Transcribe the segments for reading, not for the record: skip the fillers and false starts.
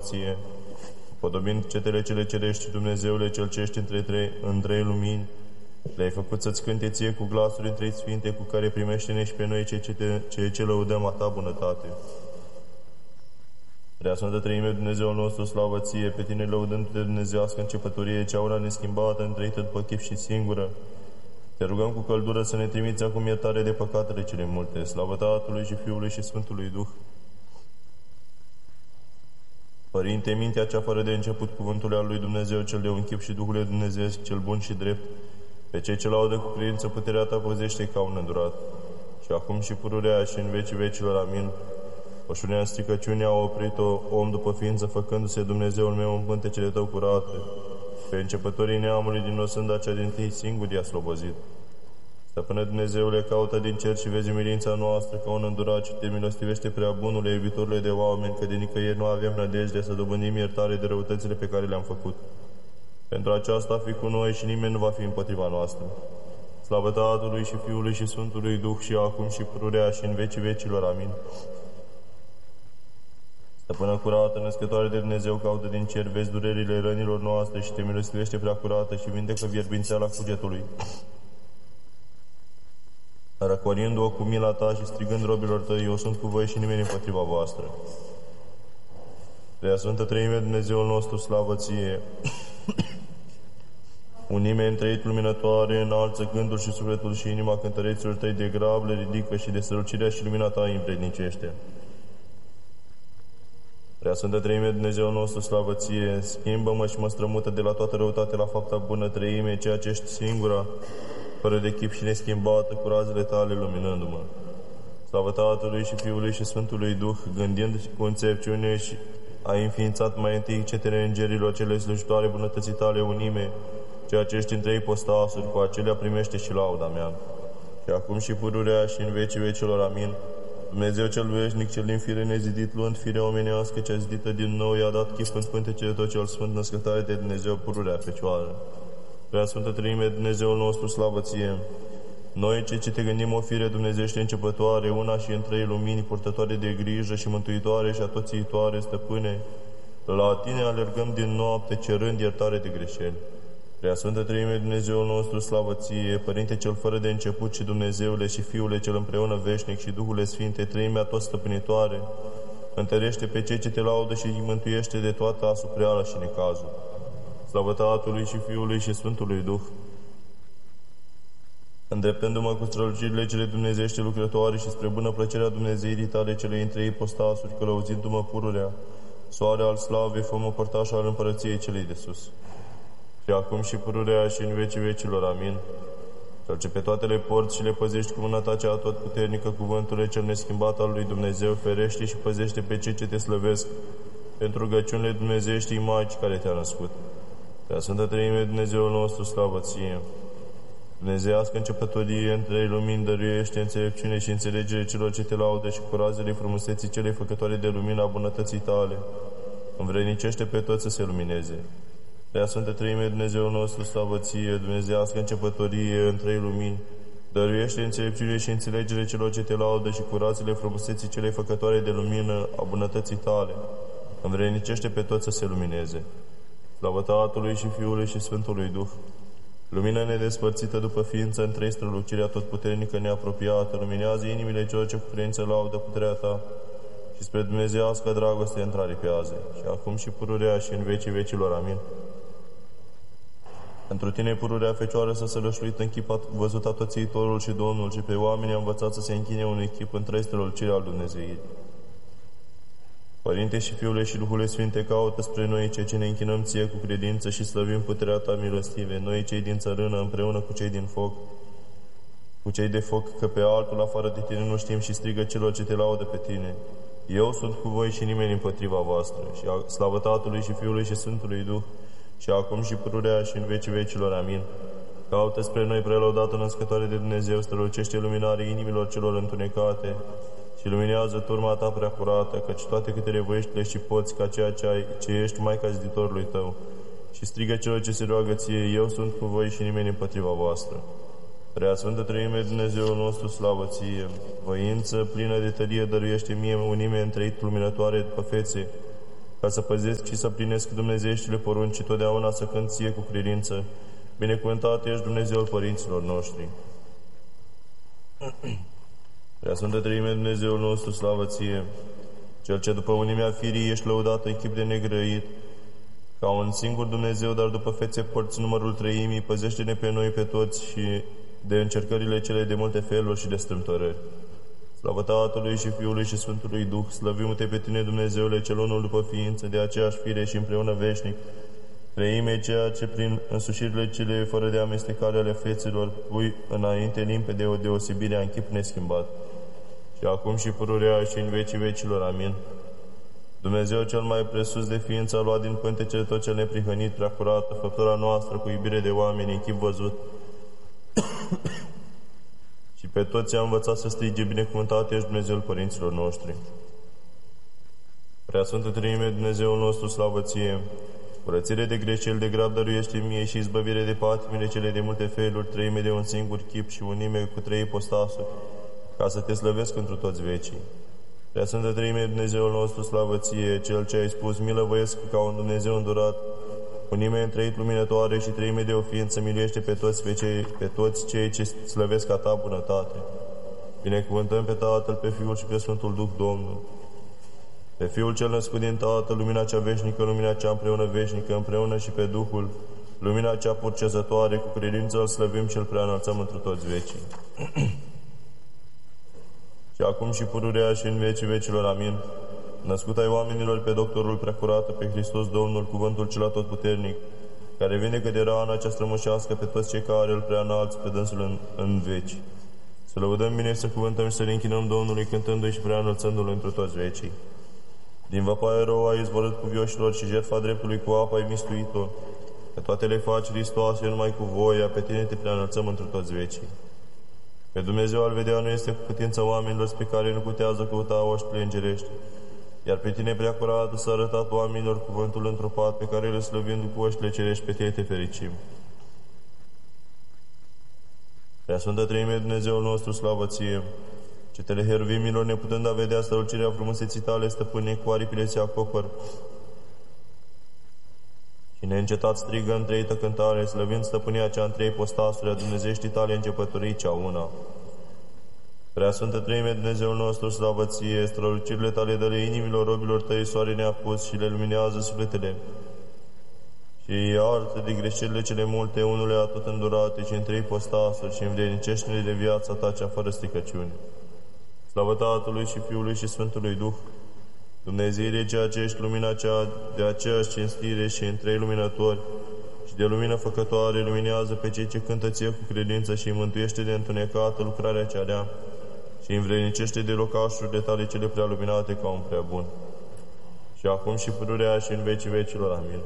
Ție. Podobind cetele cele cerești, Dumnezeule, Cel ce ești în trei lumini, le-ai făcut să-ți cânte Ție cu glasuri în trei sfinte, cu care primește-ne și pe noi cei ce lăudăm a Ta bunătate. Prea Sfântă Treime, Dumnezeul nostru, slavă Ție, pe Tine lăudându-Te Dumnezească începătorie, cea una neschimbată, întreită după chip și singură. Te rugăm cu căldură să ne trimiți acum iertare de păcatele cele multe. Slavă Tatălui și Fiului și Sfântului Duh. Părinte, mintea cea fără de început, cuvântul al lui Dumnezeu, cel de un chip și Duhul Dumnezeu, cel bun și drept, pe cei ce laudă cu credință puterea Ta păzește ca un îndurat. Și acum și pururea și în vecii vecilor. Amin. Oșunea în stricăciunea a oprit-o om după ființă, făcându-se Dumnezeul meu în pântecele Tău curate. Pe începătorii neamului din osânda cea din tâi singur i-a slobozit. Stăpâne Dumnezeule, caută din cer și vezi umilința noastră ca un îndurat și Te milostivește prea bunule, iubitorule de oameni, că de nicăieri nu avem nădejde să dobândim iertare de răutățile pe care le-am făcut. Pentru aceasta fi cu noi și nimeni nu va fi împotriva noastră. Slavă Tatălui și Fiului și Sfântului Duh și acum și pururea și în vecii vecilor. Amin. Stăpână curată, născătoare de Dumnezeu, caută din cer, vezi durerile rănilor noastre și Te milostivește prea curată și vindecă vierbințeala cugetului. Răcorindu-o cu mila Ta și strigând robilor Tăi, eu sunt cu voi și nimeni împotriva voastră. Prea Sfântă Treime, Dumnezeul nostru, slavă Ție. Unime întreit luminătoare, înalță gândul și sufletul și inima cântăreților Tăi de grav, le ridică și de strălucirea și lumina Ta îi împrednicește. Prea Sfântă Treime, Dumnezeul nostru, slavă Ție, schimbă-mă și mă strămută de la toată răutate la fapta bună, Treime, ceea ce ești singura, fără de chip și neschimbată, cu razele Tale luminându-mă. Slavă Tatălui și Fiului și Sfântului Duh, gândind cu înțelepciune și ai înființat mai întâi cetele îngerilor cele slujitoare bunătății Tale unime, ceea ce ești în trei postasuri, cu acelea primește și lauda mea. Și acum și pururea și în vecii vecilor. Amin. Dumnezeu cel veșnic, cel din fire nezidit, luând firea omenească cea zidită din nou, i-a dat chip în pântecele Tău cel sfânt, născătoare de Dumnezeu, pururea Fecioară. Prea Sfântă Treime, Dumnezeul nostru, slavă Ție. Noi, cei ce Te gândim o fire dumnezeiește începătoare, una și în trei lumini, purtătoare de grijă și mântuitoare și atoțiitoare, stăpâne, la Tine alergăm din noapte, cerând iertare de greșeli. Prea Sfântă Treime, Dumnezeul nostru, slavă Ție, Părinte cel fără de început și Dumnezeule și Fiule cel împreună veșnic și Duhule Sfinte, Treimea tot stăpânitoare, întărește pe cei ce Te laudă și îi mântuiește de toată asupreala și necazul. Slavă Tatălui și Fiului și Sfântului Duh. Îndreptându-mă cu strălucirile cele dumnezeiește lucrătoare și spre bună plăcerea Dumnezeirii Tale cele în trei ipostasuri, călăuzindu-mă pururea, soare al slavei, fă-mă părtaș al împărăției celei de sus. Și acum și pururea și în vecii vecilor. Amin. Cel ce pe toate le porți și le păzești cu mâna Ta cea atotputernică, cuvântul cel neschimbat al lui Dumnezeu, ferește și păzește pe cei ce Te slăvesc, pentru rugăciunile dumnezeieștii Maici care Te-a născut. Prea Sfântă Treime, Dumnezeul nostru, slavă Ție. Dumnezeiască începătorie în trei lumini, dăruiește înțelepciune și înțelegere celor ce Te laudă și cu razele frumuseții cele făcătoare de lumina bunătății Tale, învrednicește pe toți să se lumineze. Prea Sfântă Treime, Dumnezeul nostru, slavă Ție. Dumnezeiască începătorie în trei lumini, dăruiește înțelepciune și înțelegere celor ce Te laudă și cu razele frumuseții cele făcătoare de lumină a bunătății Tale, învrednicește pe toți să se lumineze. Slavă Tatălui și Fiului și Sfântului Duh. Lumina nedespărțită după ființă în trei strălucirea totputernică neapropiată, luminează inimile celor ce cu credință laudă puterea Ta și spre dumnezeiască dragoste întraripează. Și acum și pururea și în vecii vecilor. Amin. Întru Tine, pururea Fecioară, să sălășluit în chip văzut atoțiitorul și Domnul, și pe oameni a învățat să se închine unui chip în trei străluciri al Dumnezeirii. Părinte și Fiule și Duhule Sfinte, caută spre noi cei ce ne închinăm Ție cu credință și slăvim puterea Ta milostive, noi cei din țărână împreună cu cei din foc, cu cei de foc, că pe altul afară de Tine nu știm, și strigă celor ce Te laudă pe Tine. Eu sunt cu voi și nimeni împotriva voastră. Și slavă Tatălui și Fiului și Sfântului Duh, și acum și pururea și în vecii vecilor. Amin. Caută spre noi, prelăudată născătoare de Dumnezeu, strălucește luminarea inimilor celor întunecate și luminează turma Ta prea curată, căci toate câte le voiești le și poți, ca ceea ce ești Maica ziditorului Tău. Și strigă celor ce se roagă Ție, eu sunt cu voi și nimeni împotriva voastră. Prea Sfântă Treime, Dumnezeul nostru, slavă Ție, voință plină de tărie dăruiește mie unime întreit luminătoare după fețe, ca să păzesc și să plinesc dumnezeieștile porunci, totdeauna să cânt ție cu credință. Binecuvântat ești, Dumnezeul părinților noștri. Prea Sfântă Treime, Dumnezeul nostru, slavă ție, Cel ce după unimea firii ești lăudat în chip de negrăit, ca un singur Dumnezeu, dar după fețe părți numărul treimii, păzește-ne pe noi pe toți și de încercările cele de multe feluri și de strâmtorări. Slavă Tatălui și Fiului și Sfântului Duh, slăvim-te pe tine, Dumnezeule, cel unul după ființă, de aceeași fire și împreună veșnic, treime ceea ce prin însușirile cele fără de amestecare ale fețelor pui înainte limpede o deosebire în chip neschimbat. Și acum și pururea și în vecii vecilor. Amin. Dumnezeu cel mai presus de ființă a luat din pântecele tot cel neprihănit, prea curată, făptura noastră cu iubire de oameni, în chip văzut. Și pe toți a învățat să strige, binecuvântat ești, Dumnezeul părinților noștri. Prea Sfântă Treime, Dumnezeul nostru, slavă ție, curățire de greșeli de grab dăruiește mie și izbăvire de patimile cele de multe feluri, treime de un singur chip și unime cu trei ipostasuri, ca să te slăvesc întru toți vecii. Prea Sfântă Treime, Dumnezeul nostru, slavă ție, Cel ce ai spus, milă voiesc ca un Dumnezeu îndurat, unime întreit luminătoare și treime de o ființă, miluiește pe toți cei ce slăvesc a ta bunătate. Binecuvântăm pe Tatăl, pe Fiul și pe Sfântul Duh, Domnul. Pe Fiul cel născut din Tatăl, lumina cea veșnică, lumina cea împreună veșnică, împreună și pe Duhul, lumina cea purcezătoare, cu credință îl slăvim și îl preanălțăm întru toți vecii. Și acum și pururea și în vecii vecilor. Amin. Născut ai oamenilor pe doctorul preacurată, pe Hristos Domnul, cuvântul cel atotputernic, care vindecă de rana cea strămoșească pe toți cei care îl preanalți pe dânsul în veci. Să lăudăm bine și să cuvântăm și să le închinăm Domnului, cântându-i și preanălțându-l întru toți vecii. Din văpaie rău ai izvorât cu vioșilor și jertfa dreptului cu apă ai mistuit-o. Că toate le faci, Hristoase, numai cu voia, pe tine te preanălțăm întru toți vecii. Pe Dumnezeu al vedea nu este cu putință oamenilor pe care nu putează căuta oștile îngerești. Iar pe tine, prea curată, s-a arătat oamenilor cuvântul întrupat, pe care le slăvindu cu oștile cerești, pe tine te fericim. Prea Sfântă Treime, Dumnezeul nostru, slavă ție, cetele heruvimilor, neputând a vedea strălucirea frumuseții tale, stăpâne, cu aripile se acopăr. Și neîncetat strigă în treită cântare, slăvind stăpânia cea în trei postasuri a dumnezeieștii tale începătorii cea una. Prea Sfântă Treime, Dumnezeul nostru, slavă ție, strălucirile tale dă-le inimilor robilor tăi, soare neapus și le luminează sufletele. Și iartă de greșelile cele multe, unule atot îndurate și în trei postasuri și învrednicește-ne de viața ta cea fără stricăciune. Slavă Tatălui și Fiului și Sfântului Duh, Dumnezeire ceea ce ești lumina cea de aceeași cinstire și în trei luminători și de lumină făcătoare, luminează pe cei ce cântă ție cu credință și îi mântuiește de întunecată lucrarea cea rea și îi învrednicește de locașurile tale cele prea luminate ca un prea bun. Și acum și pururea și în vecii vecilor. Amin.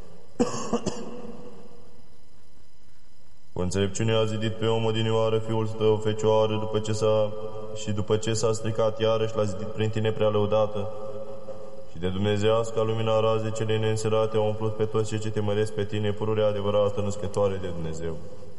Cu înțelepciune a zidit pe om odinioară Fiul tău, Fecioară, după ce s-a stricat iarăși, l-a zidit prin tine prea lăudată. Și de dumnezeiasca lumina razei cele neînserate a umplut pe toți cei ce te măresc pe tine, pururea adevărată, născătoare de Dumnezeu.